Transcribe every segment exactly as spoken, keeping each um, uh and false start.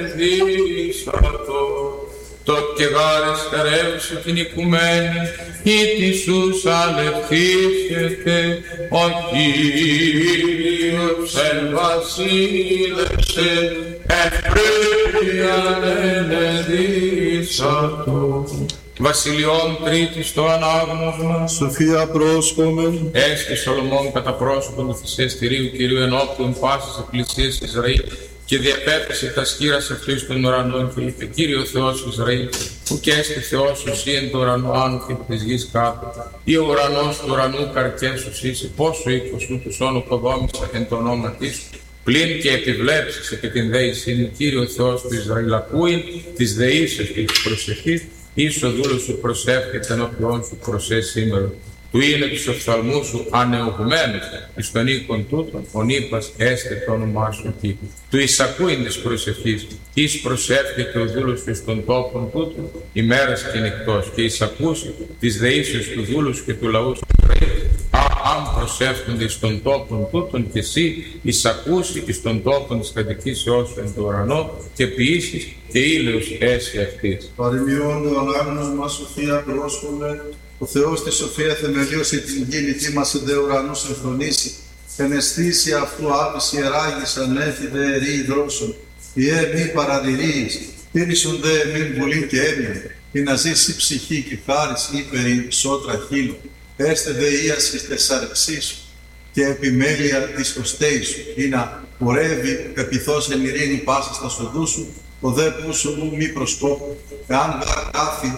δίσατο, το κεγάρες χαρεύσε την οικουμένη, ή της ους αλευθύσετε, ο Κύριος εν βασίλευσε, ευπρέπειαν ενεδίσατο. Βασιλειών τρίτης το ανάγνωσμα, Σοφία πρόσκομεν, έσχε Σολομών κατά πρόσωπον του θυσιαστηρίου Κυρίου ενώπιον πάσης εκκλησίας Ισραήλ, και διαπέτασε τα σκύρας αυτού εις των ουρανών και είπε: Κύριο Θεός Ισραήλ, που και έστι Θεός σου ή εν το ουρανό άνω και της γης κάτω, ή ο ουρανός του ουρανού καρκέσους είσαι, πόσο οίκος σου τους όνου κοδόμησα εν το όνομα σου, πλην και επιβλέψεις επί την δέησή μου. Κύριο Θεός του Ισραήλ, ακούει τις δεήσεις και τις προσευχής, εις ο δούλος σου προσεύχεται ενώπιόν σου προσέ σήμερα. Του είναι τους οφθαλμούς σου ανεωγμένους εις των οίκων τούτων, ον είπας έστε το όνομά σου εκεί. Του εισακούειν της προσευχής, εις προσεύχεται ο δούλος σου εις των τόπων τούτων, ημέρας και νυχτός, και εισακούσει τις δεήσεις του δούλου σου και του λαού σου Ισραήλ. Α, αν προσεύχονται εις των τόπων τούτων, και εσύ εισακούσει εις των τόπων της κατοικήσεώς σου εν το ουρανό, και ποιήσεις και ήλιος έσυ αυτής. παροιμιών το ανάγνωσμα Σοφία πρόσκομε, ο Θεός τη σοφία θεμελίωσε την γη, τίμασε δε ουρανούς εμφρονήσει, εν αισθήσει αυτού άπης ιεράγης ανέφη δε ερή δρόσων, ιε μη παραδειρείς, τήρησον δε εμήν βουλή και έμεινε, ή να ζήσει ψυχή και χάρις ύπερη σώτρα χείλου, έστε δε ίασης τεσσαρεξής σου, και επιμέλεια της οστέης σου, ή να πορεύει πεπιθώς εν ειρήνη πάσα στα σοδού σου, ο δε πούσου μου μη προσκόπου, εάν δε κάθει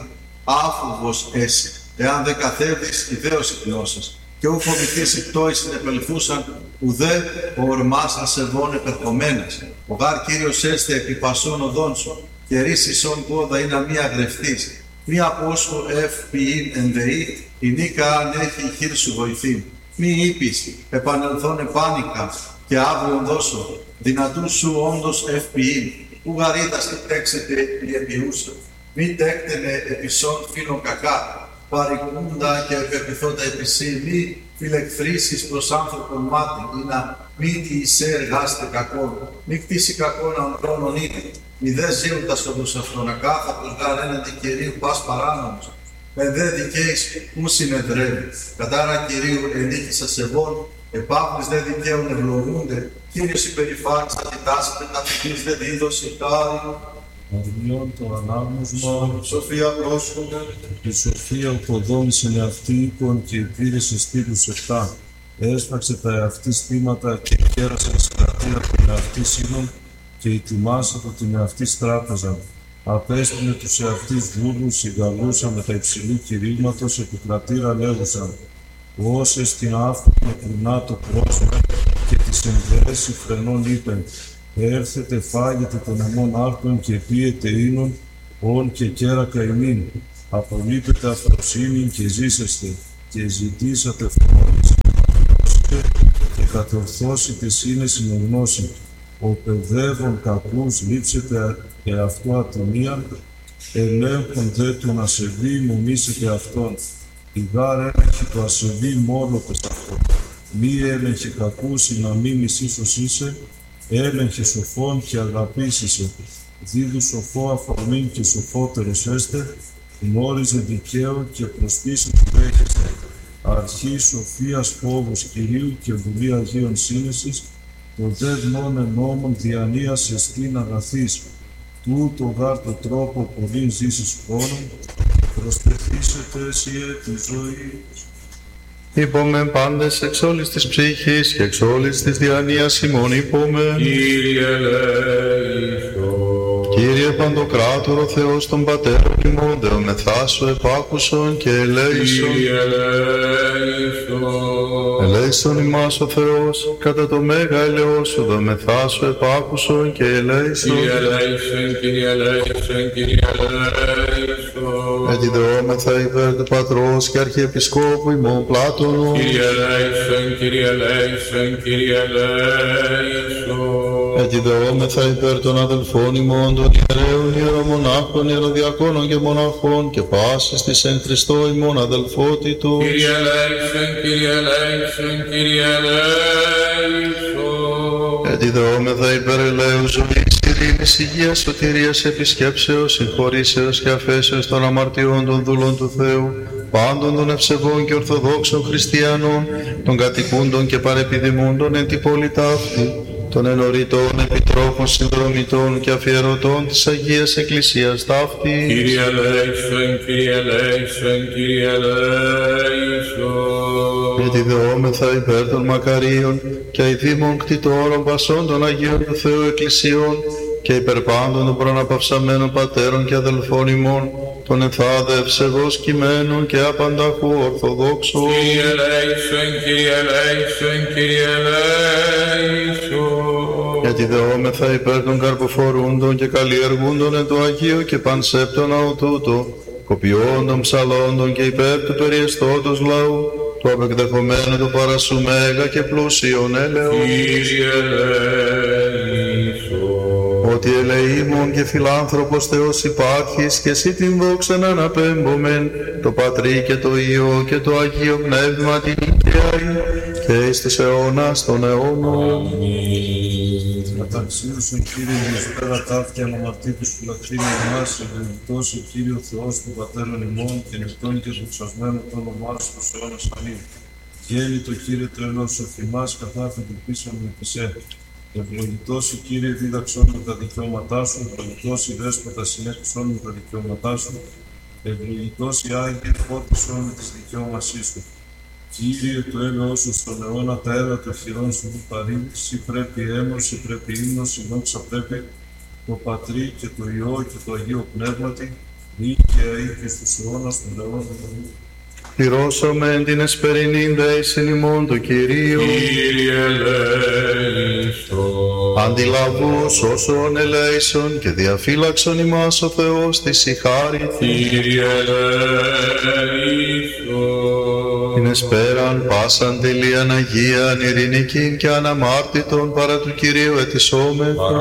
άφοβος έσυ, εάν δε καθέβεις ιδέως γνώσας, και ου φοβηθείς οι πτώοι συνεπελθούσαν, ουδέ ο ορμάς ασεβών επερχομένας. Ο γάρ Κύριος έστε επί πασών οδών σου, και ρίσισον πόδα ή να μη αγρευτείς. Μη απόσχω ευ ποιήν εν δεή, η νίκα αν έχει η χείρ σου βοηθήν. Μη είπεις, επανελθόν επάνικα, και αύριον δώσω, δυνατού σου όντως ευ ποιήν. Ου γαρίδας τι τέξετε η επιούσα. Μη τέκτενε επισόν φίλων κακά, παρικούντα και επεπιθόντα επισή, μη φιλεκθρήσεις προς άνθρωπον μάτι, ή να μη τι εισέ εργάστε κακόν, μη κτίσει κακόν ανθρώπων ήδη, μη δε ζήουν σοδούς αυτόν, ακάθαρτος γάρ έναντι Κυρίου πας παράνομος, με δε δικαίης ου συνεδρεύει, κατάρα Κυρίου ενίκησα σεβών, επάβλης δε δικαίων ευλογούνται, Κύριος υπερηφάνης αντιτάσσεται, καθηγής δε δίδωση χάρη. Παροιμιών το ανάγνωσμα, Σοφία πρόσχομαι, η Σοφία οκοδόμησε εαυτή οίκον και υπήρεσε στήλους εφτά. Έσφαξε τα εαυτή στήματα και κέρασε τη κρατήρα των εαυτή σύλλων και ετοιμάσε το την εαυτή τράπεζα. Απέστεινε τους εαυτείς δούλους, συγκαλούσαν με τα υψηλού κηρύγματος επί κρατήρα λέγουσαν. Όσες την άφθονο κουνά το πρόσωπο και τις ενδέσεις φρενών είπεν. Έρθετε φάγετε των εμών άρτων και πίετε ίνων, όν και κέρακα ημίν. Απολείπετε αφροσύνη και ζήσεστε, και ζητήσατε φρόνηση και κατορθώσετε σύνε συνογνώση. Ο παιδεύων κακούς λείψετε εαυτό ατιμίαν, ελέγχον δε τον ασεβή νομίσετε αυτόν. Η γάρ έλεγχε το ασεβή μόνο πες αυτό. Μη έλεγχε κακούς ή να μη μισήσος είσαι, έλεγχε σοφόν και αγαπήσισε. Δίδου σοφό αφορμήν και σοφότερος έστε, γνώριζε δικαίω και προστίσε του δέχεστε. Αρχή σοφίας φόβος Κυρίου και βουλή Αγίων σύνεσης, το δε γνώνε νόμον διανοίας εστίν αγαθής. Τούτο γάρ το τρόπο πολλήν ζήσεις χρόνων, προστεθήσετε εσύε τη ζωή. Είπομεν πάντες εξ όλης της ψυχής και εξ όλης της διανοίας ημών είπομεν. Κύριε ελέησον. Κύριε Παντοκράτορο Θεός των Πατέρων ημών, δεομεθάσου επάκουσον και ελέησον. Κύριε ελέησον. Ελέησον ημάς ο Θεός, κατά το μέγα ελαιός σου δεομεθάσου επάκουσον και ελέησον. Κύριε ελέησον, Κύριε ελέησον, Κύριε ελέησον. Ετιδεόμεθα υπέρ του Πατρός και Αρχιεπισκόπου ημών Πλάτωνο. Κύριε ελέησον, Κύριε ελέησον, Κύριε ελέησον. Ετιδεόμεθα υπέρ των αδελφών ημών των ιερέων, ιερομονάχων, ιεροδιακόνων και μοναχών και πάσης της εν Χριστώ ημών αδελφότητος. Κύριε ελέησον, Κύριε ελέησον, Κύριε ελέησον. Ετιδεόμεθα υπέρ ελέους ζωής, δικαιοσύνης, υγείας, σωτηρίας, επισκέψεως, συγχωρήσεως και αφέσεως των αμαρτιών των δούλων του Θεού, πάντων των ευσεβών και ορθοδόξων χριστιανών, των κατοικούντων και παρεπιδημούντων εν τη πόλη ταύτη, των ενωρητών επιτρόπων, συνδρομητών και αφιερωτών της Αγίας Εκκλησίας ταύτης. Κύριε ελέησον, Κύριε ελέησον, Κύριε ελέησον. Γιατί δεόμεθα υπέρ των μακαρίων και αηδήμων κτητόρων πασών των Αγίων του Θεού Εκκλησιών και υπέρ πάντων των προαναπαυσαμένων πατέρων και αδελφών ημών, των ενθάδε ευσεβώς κειμένων και απανταχού ορθοδόξων. Κύριε ελέησον, Κύριε ελέησον, Κύριε ελέησον. Γιατί δεόμεθα υπέρ των καρποφορούντων και καλλιεργούντων εν το Αγίο και πανσέπτων αοτούτο, κοπιών ψαλόντων και υπέρ του περιεστώτος λαού, του απεκδεχομένου του παρασού μέγα και πλούσιον έλεος. Κύριε ελέησον. Ότι ελεήμων και φιλάνθρωπος Θεός υπάρχεις και εσύ την δόξαν αναπέμπομεν, το Πατρί και το Υιό και το Αγίο Πνεύμα την οικιαή και εις τους αιώνας των αιώνων. Καταξίωσον Κύριε Ιησπέρα ταύτη αναμαρτήτους φυλακτήνει εμάς, ευλογητός ο Κύριο Θεός των Πατέρων ημών και νυχτών και δοξασμένο το όνομά σου στους αιώνας αμήν. Γέννη το Κύριε τρελός ο θυμάς καθάφη του πίσω με πισέ. Ευλογητός ο Κύριε δίδαξόν με τα δικαιώματά σου, ευλογητός η Δέσποτα συνέχισόν με τα δικαιώματά σου, ευλογητός η Άγιε φώτισόν με τις δικαιώμασής σου. Κύριε το έλεος σου στον αιώνα τα έδα των χειρών σου που παρήγεις, ή πρέπει έμος, ή πρέπει ύμνος, η δόξα πρέπει το Πατρί και το Υιό και το Αγίο Πνεύματι, δίκαια ή και στους αιώνας των αιώνων. Πληρώσαμε την εσπερινήν δέησιν ημών το Κυρίο. Κύριε ελέησον. Αντιλαβούς όσων ελέησον και διαφύλαξον ημάς ο Θεός της η χάρη. Κύριε ελέησον. Την εσπέραν πάσαν τελείαν Αγίαν ειρηνικήν και αναμάρτητον παρά του Κυρίου ετισόμεθα.